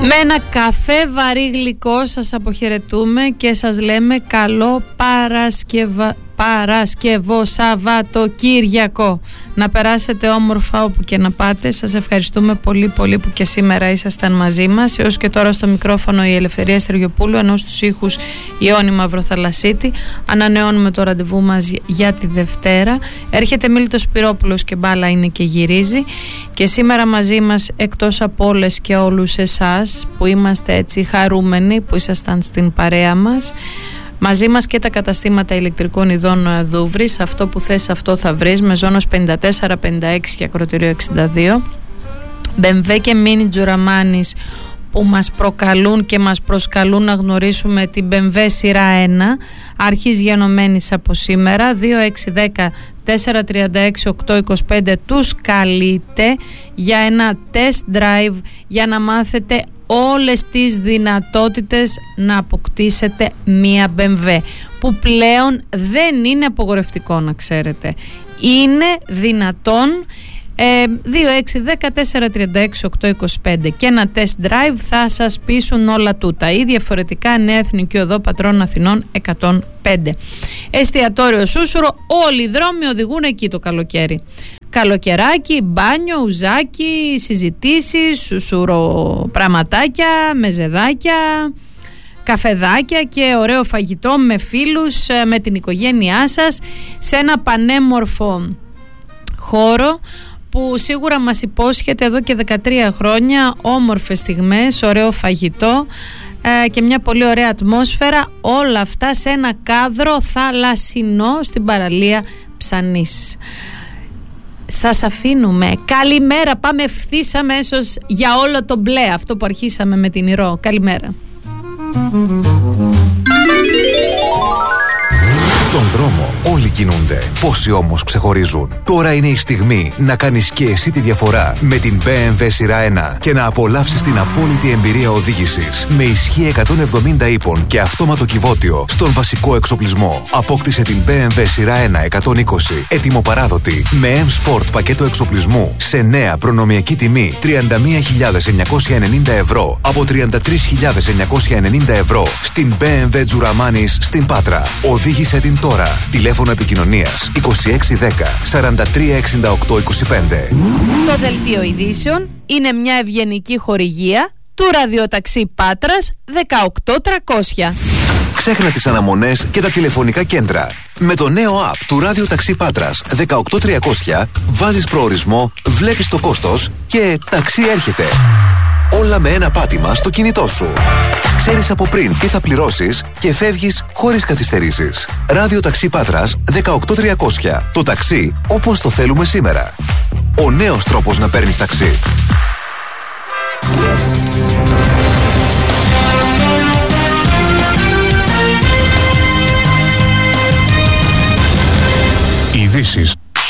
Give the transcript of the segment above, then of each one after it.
Με ένα καφέ βαρύ γλυκό σας αποχαιρετούμε και σας λέμε καλό Παρασκευό Σαββατοκύριακο. Να περάσετε όμορφα όπου και να πάτε. Σας ευχαριστούμε πολύ πολύ που και σήμερα ήσασταν μαζί μας. Έως και τώρα στο μικρόφωνο η Ελευθερία Στεργιοπούλου, ενώ στους ήχους η Όνη Μαυροθαλασσίτη. Ανανεώνουμε το ραντεβού μας για τη Δευτέρα. Έρχεται Μίλτος Σπυρόπουλος και μπάλα είναι και γυρίζει. Και σήμερα μαζί μας, εκτός από όλες και όλους εσάς που είμαστε έτσι χαρούμενοι που ήσασταν στην παρέα μας, μαζί μας και τα καταστήματα ηλεκτρικών ειδών Δούβρης. Αυτό που θες αυτό θα βρεις, με ζώνος 54-56 και ακροτήριο 62. BMW και Mini Τζουραμάνης που μας προκαλούν και μας προσκαλούν να γνωρίσουμε την BMW σειρά 1 αρχής γενομένης από σήμερα. 2610-436-825 τους καλείτε για ένα test drive, για να μάθετε όλες τις δυνατότητες να αποκτήσετε μία BMW, που πλέον δεν είναι απογορευτικό, να ξέρετε. Είναι δυνατόν. 2610-436-825 και ένα test drive θα σας πείσουν όλα τούτα. Ή διαφορετικά Νέα Εθνική Οδό Πατρών Αθηνών 105. Εστιατόριο Σούσουρο, όλοι οι δρόμοι οδηγούν εκεί το καλοκαίρι. Καλοκαιράκι, μπάνιο, ουζάκι, συζητήσεις, σουσουροπραματάκια, μεζεδάκια, καφεδάκια και ωραίο φαγητό με φίλους, με την οικογένειά σας, σε ένα πανέμορφο χώρο που σίγουρα μας υπόσχεται εδώ και 13 χρόνια όμορφες στιγμές, ωραίο φαγητό και μια πολύ ωραία ατμόσφαιρα, όλα αυτά σε ένα κάδρο θαλασσινό στην παραλία Ψανής. Σας αφήνουμε. Καλημέρα, πάμε ευθύς αμέσως για όλο το μπλε, αυτό που αρχίσαμε με την Ηρώ. Καλημέρα. Στον δρόμο όλοι κινούνται, πόσοι όμως ξεχωρίζουν. Τώρα είναι η στιγμή να κάνεις και εσύ τη διαφορά με την BMW σειρά 1 και να απολαύσεις την απόλυτη εμπειρία οδήγησης με ισχύ 170 ύπων και αυτόματο κυβότιο στον βασικό εξοπλισμό. Απόκτησε την BMW σειρά 1 120 έτοιμο-παράδοτη με M-Sport πακέτο εξοπλισμού σε νέα προνομιακή τιμή 31.990 ευρώ από 33.990 ευρώ στην BMW Τζουραμάνης στην Πάτρα. Οδήγησε την τώρα. Τηλέφωνο επικοινωνίας 2610 4368 25. Το δελτίο ειδήσεων είναι μια ευγενική χορηγία του ραδιοταξί Πάτρας 18300. Ξέχνα τις αναμονές και τα τηλεφωνικά κέντρα. Με το νέο app του ραδιοταξί Πάτρας 18300 βάζεις προορισμό, βλέπεις το κόστος και ταξί έρχεται. Όλα με ένα πάτημα στο κινητό σου. Ξέρεις από πριν τι θα πληρώσεις και φεύγεις χωρίς καθυστερήσεις. Ραδιοταξί Πάτρας 18300. Το ταξί όπως το θέλουμε σήμερα. Ο νέος τρόπος να παίρνεις ταξί. Ειδήσεις.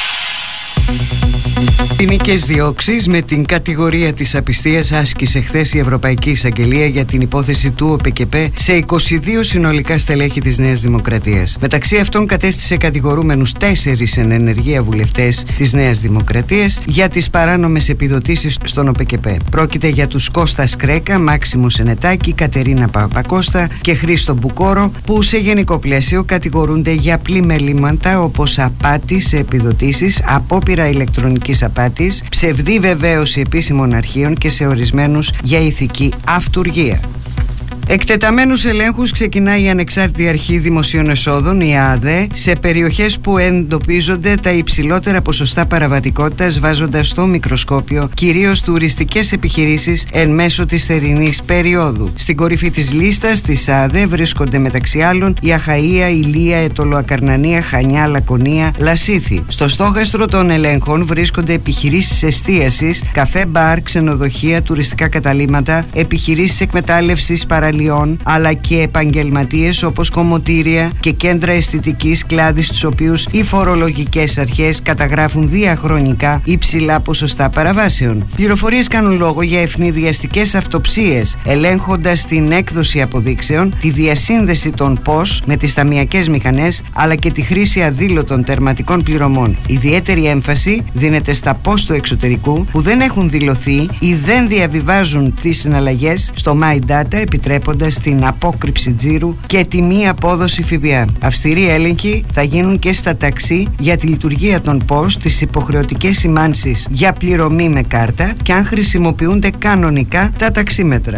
Ποινικές διώξεις με την κατηγορία της απιστίας άσκησε χθες η Ευρωπαϊκή Εισαγγελία για την υπόθεση του ΟΠΚΠ σε 22 συνολικά στελέχη της Νέας Δημοκρατίας. Μεταξύ αυτών κατέστησε κατηγορούμενους 4 εν ενεργεία βουλευτές της Νέας Δημοκρατίας για τις παράνομες επιδοτήσεις στον ΟΠΚΠ. Πρόκειται για τους Κώστα Κρέκα, Μάξιμο Σενετάκη, Κατερίνα Παπακώστα και Χρήστο Μπουκόρο, που σε γενικό πλαίσιο κατηγορούνται για πλημελήματα όπως απάτη σε επιδοτήσεις, απόπειρα ηλεκτρονικής απάτης, ψευδή βεβαίωση επίσημων αρχείων και σε ορισμένους για ηθική αυτουργία. Εκτεταμένους ελέγχους ξεκινάει η Ανεξάρτητη Αρχή Δημοσίων Εσόδων, η ΑΔΕ, σε περιοχές που εντοπίζονται τα υψηλότερα ποσοστά παραβατικότητας, βάζοντας στο μικροσκόπιο κυρίως τουριστικές επιχειρήσεις εν μέσω της θερινής περίοδου. Στην κορυφή της λίστας της ΑΔΕ βρίσκονται μεταξύ άλλων η Αχαΐα, Ηλία, Αιτωλοακαρνανία, Χανιά, Λακωνία, Λασίθι. Στο στόχαστρο των ελέγχων βρίσκονται επιχειρήσεις εστίασης, καφέ, μπαρ, ξενοδοχεία, τουριστικά καταλύματα, επιχειρήσεις εκμετάλλευσης παραλίας παραλιών, αλλά και επαγγελματίες όπως κομμωτήρια και κέντρα αισθητικής, κλάδοι στους οποίους οι φορολογικές αρχές καταγράφουν διαχρονικά υψηλά ποσοστά παραβάσεων. Πληροφορίες κάνουν λόγο για ευνηδιαστικές αυτοψίες, ελέγχοντας την έκδοση αποδείξεων, τη διασύνδεση των ΠΟΣ με τις ταμειακές μηχανές, αλλά και τη χρήση αδήλωτων τερματικών πληρωμών. Ιδιαίτερη έμφαση δίνεται στα ΠΟΣ του εξωτερικού που δεν έχουν δηλωθεί ή δεν διαβιβάζουν τις συναλλαγές στο My Data, επιτρέποντας την απόκρυψη τζίρου και τη μη απόδοση ΦΠΑ. Αυστηροί έλεγχοι θα γίνουν και στα ταξί για τη λειτουργία των ΠΟΣ, τις υποχρεωτικές σημάνσεις για πληρωμή με κάρτα και αν χρησιμοποιούνται κανονικά τα ταξίμετρα.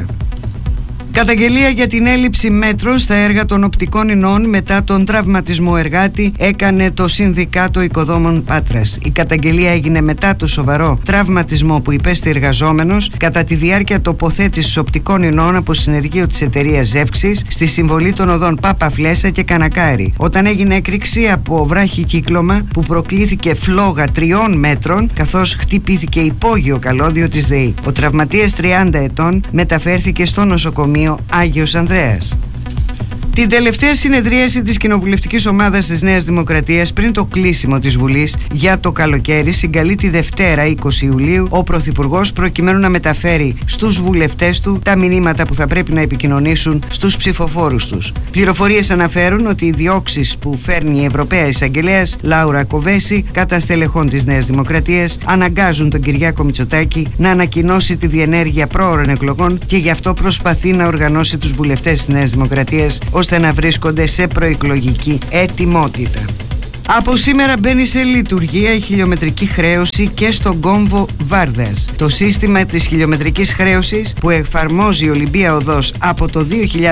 Καταγγελία για την έλλειψη μέτρων στα έργα των οπτικών ινών μετά τον τραυματισμό εργάτη έκανε το Συνδικάτο Οικοδόμων Πάτρας. Η καταγγελία έγινε μετά το σοβαρό τραυματισμό που υπέστη εργαζόμενος κατά τη διάρκεια τοποθέτησης οπτικών ινών από συνεργείο της εταιρείας Ζεύξης στη συμβολή των οδών Πάπα Φλέσσα και Κανακάρη, όταν έγινε έκρηξη από βράχη κύκλωμα που προκλήθηκε φλόγα 3 μέτρων, καθώς χτυπήθηκε υπόγειο καλώδιο της ΔΕΗ. Ο τραυματίας 30 ετών μεταφέρθηκε στο νοσοκομείο Άγιος Ανδρέας. Την τελευταία συνεδρίαση της κοινοβουλευτικής ομάδας της Νέας Δημοκρατίας πριν το κλείσιμο της Βουλής για το καλοκαίρι συγκαλεί τη Δευτέρα 20 Ιουλίου ο Πρωθυπουργός προκειμένου να μεταφέρει στους βουλευτές του τα μηνύματα που θα πρέπει να επικοινωνήσουν στους ψηφοφόρους τους. Πληροφορίες αναφέρουν ότι οι διώξεις που φέρνει η Ευρωπαία Εισαγγελέας Λάουρα Κοβέση κατά στελεχών της Νέας Δημοκρατίας αναγκάζουν τον Κυριάκο Μητσοτάκη να ανακοινώσει τη διενέργεια πρόωρων εκλογών και γι' αυτό προσπαθεί να οργανώσει τους βουλευτές της Νέας Δημοκρατίας ώστε να βρίσκονται σε προεκλογική ετοιμότητα. Από σήμερα μπαίνει σε λειτουργία η χιλιομετρική χρέωση και στον κόμβο Βάρδας. Το σύστημα της χιλιομετρικής χρέωσης που εφαρμόζει η Ολυμπία Οδός από το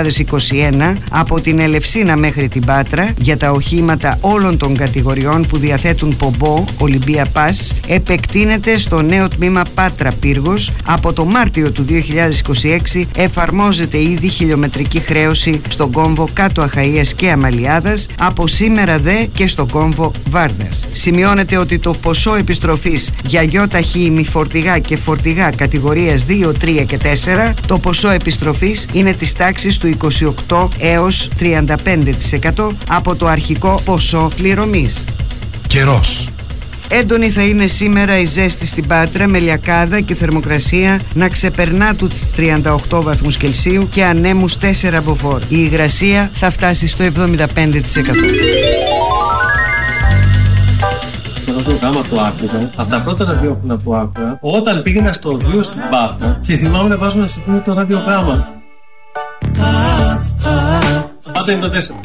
2021 από την Ελευσίνα μέχρι την Πάτρα για τα οχήματα όλων των κατηγοριών που διαθέτουν πομπό Ολυμπία Pass επεκτείνεται στο νέο τμήμα Πάτρα Πύργος. Από το Μάρτιο του 2026 εφαρμόζεται ήδη χιλιομετρική χρέωση στον κόμβο Κάτω Αχαΐας και Αμαλιάδας, από σήμερα δε και στον κόμβο Βάρδας. Σημειώνεται ότι το ποσό επιστροφής για γιοταχή, ημιφορτηγά και φορτηγά κατηγορίας 2, 3 και 4, το ποσό επιστροφής είναι της τάξης του 28 έως 35% από το αρχικό ποσό πληρωμής. Καιρός. Έντονη θα είναι σήμερα η ζέστη στην Πάτρα, με λιακάδα και θερμοκρασία να ξεπερνά τους 38 βαθμούς Κελσίου και ανέμους 4 μποφόρ. Η υγρασία θα φτάσει στο 75%. Ραδιογράμμα που άκουγα, από τα πρώτα ραδιόφωνα που άκουγα, όταν πήγαινα στο βίο στην Πάτρα και θυμάμαι να βάζω να σηκώνει το ραδιογράμμα. Πάντα είναι το 4.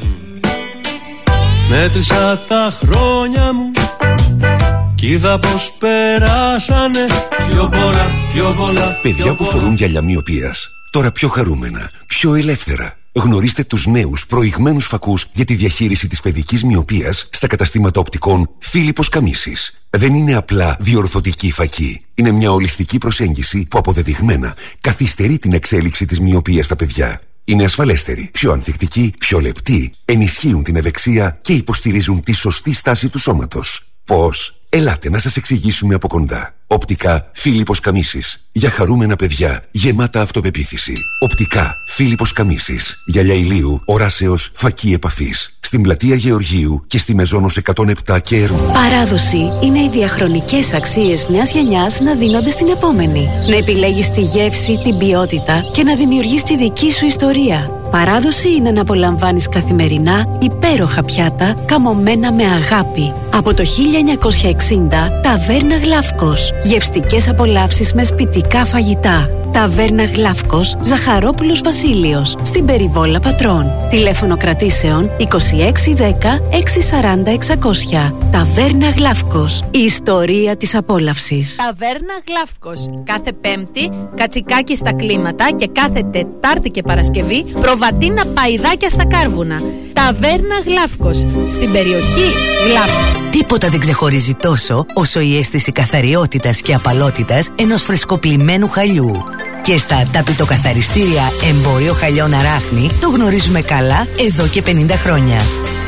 Μέτρησα τα χρόνια μου κι είδα πως περάσανε πιο πολλά. Παιδιά που φορούν γυαλιά μοιοπίας, τώρα πιο χαρούμενα, πιο ελεύθερα. Γνωρίστε τους νέους προηγμένους φακούς για τη διαχείριση της παιδικής μοιοπίας στα καταστήματα οπτικών Φίλιππος Καμίσης. Δεν είναι απλά διορθωτική φακή. Είναι μια ολιστική προσέγγιση που αποδεδειγμένα καθυστερεί την εξέλιξη της μοιοπίας στα παιδιά. Είναι ασφαλέστεροι, πιο ανθεκτικοί, πιο λεπτοί, ενισχύουν την ευεξία και υποστηρίζουν τη σωστή στάση του σώματος. Πώς? Ελάτε να σας εξηγήσουμε από κοντά. Οπτικά Φίλιππος Καμίσης. Για χαρούμενα παιδιά, γεμάτα αυτοπεποίθηση. Οπτικά Φίλιππος Καμίσης. Γυαλιά ηλίου, οράσεως, φακή επαφής. Στην πλατεία Γεωργίου και στη Μεζόνος 107 και Ερμού. Παράδοση είναι οι διαχρονικές αξίες μιας γενιάς να δίνονται στην επόμενη. Να επιλέγεις τη γεύση, την ποιότητα και να δημιουργείς τη δική σου ιστορία. Παράδοση είναι να απολαμβάνεις καθημερινά υπέροχα πιάτα καμωμένα με αγάπη. Από το 1960, Ταβέρνα Γλαύκος. Γευστικές απολαύσεις με σπιτικά φαγητά. Ταβέρνα Γλαύκος, Ζαχαρόπουλος Βασίλειος, στην Περιβόλα Πατρών. Τηλέφωνο κρατήσεων 2610 640 600. Ταβέρνα Γλαύκος, η ιστορία της απόλαυσης. Ταβέρνα Γλαύκος. Κάθε Πέμπτη κατσικάκι στα κλίματα και κάθε Τετάρτη και Παρασκευή προβατίνα παϊδάκια στα κάρβουνα. Ταβέρνα Γλαύκος, στην περιοχή Γλαύκου. Τίποτα δεν ξεχωρίζει τόσο όσο η αίσθηση καθαριότητας και απαλότητας ενός φρεσκοπλημμένου χαλιού. Και στα ταπητοκαθαριστήρια Εμπόριο Χαλιών Αράχνη το γνωρίζουμε καλά εδώ και 50 χρόνια.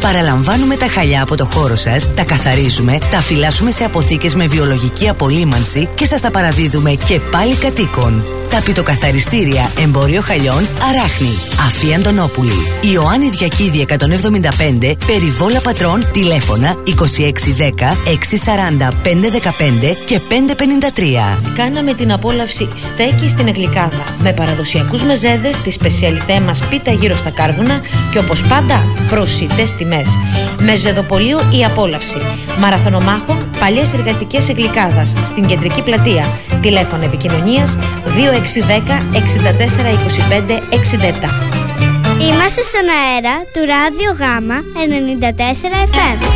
Παραλαμβάνουμε τα χαλιά από το χώρο σας, τα καθαρίζουμε, τα φυλάσσουμε σε αποθήκες με βιολογική απολύμανση και σας τα παραδίδουμε και πάλι κατοίκων. Ταπητοκαθαριστήρια Εμπόριο Χαλιών Αράχνη, Αφή Αντωνόπουλη, Ιωάννη Διακίδη 175, Περιβόλα Πατρών, τηλέφωνα 2610 640 515 και 553. Κάναμε την απόλαυση στέκι στην Εγλικάδα με παραδοσιακούς μεζέδες, τη σπεσιαλιτέ μας πίτα γύρω στα κάρβουνα και όπως πάντα προσιτές τιμές. Μεζεδοπολείο Η Απόλαυση, Μαραθωνομάχων, Παλιές Εργατικές Εγλικάδας, στην Κεντρική Πλατεία. Τηλέφωνο επικοινωνίας 2610 64 25 67. Είμαστε στον αέρα του Ράδιο Γάμα 94 FM.